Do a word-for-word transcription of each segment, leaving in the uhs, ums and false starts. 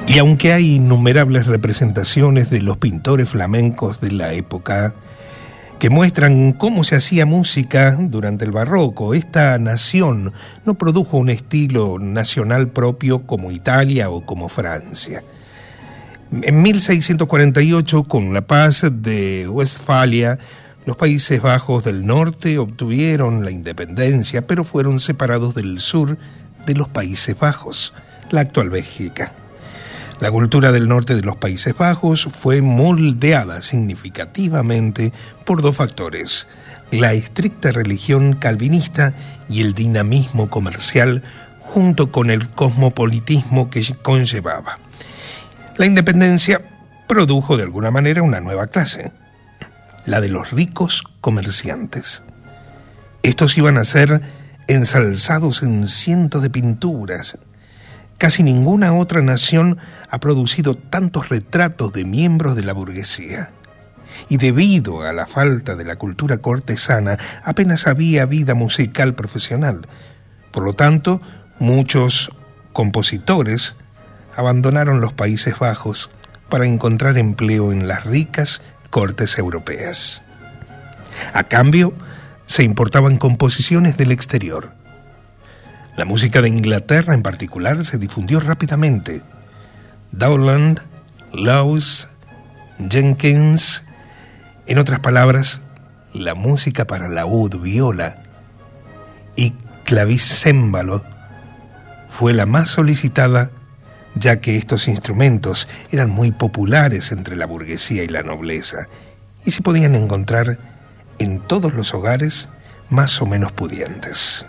Y aunque hay innumerables representaciones de los pintores flamencos de la época que muestran cómo se hacía música durante el barroco, esta nación no produjo un estilo nacional propio como Italia o como Francia. En mil seiscientos cuarenta y ocho, con la paz de Westfalia, los Países Bajos del norte obtuvieron la independencia, pero fueron separados del sur de los Países Bajos, la actual Bélgica. La cultura del norte de los Países Bajos fue moldeada significativamente por dos factores: la estricta religión calvinista y el dinamismo comercial, junto con el cosmopolitismo que conllevaba. La independencia produjo de alguna manera una nueva clase, la de los ricos comerciantes. Estos iban a ser ensalzados en cientos de pinturas. Casi ninguna otra nación ha producido tantos retratos de miembros de la burguesía. Y debido a la falta de la cultura cortesana, apenas había vida musical profesional. Por lo tanto, muchos compositores abandonaron los Países Bajos para encontrar empleo en las ricas cortes europeas. A cambio, se importaban composiciones del exterior. La música de Inglaterra en particular se difundió rápidamente. Dowland, Lawes, Jenkins, en otras palabras, la música para laúd, viola y clavicémbalo fue la más solicitada, ya que estos instrumentos eran muy populares entre la burguesía y la nobleza y se podían encontrar en todos los hogares más o menos pudientes.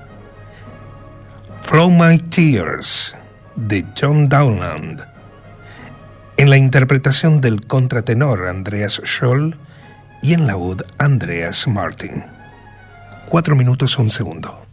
Flow My Tears, de John Dowland, en la interpretación del contratenor Andreas Scholl y en laúd Andreas Martin. Cuatro minutos un segundo.